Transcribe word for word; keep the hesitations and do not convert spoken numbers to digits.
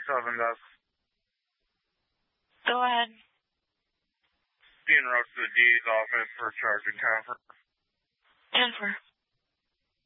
seven desk. Go ahead. Being routed to the D's office for charging conference. Ten four.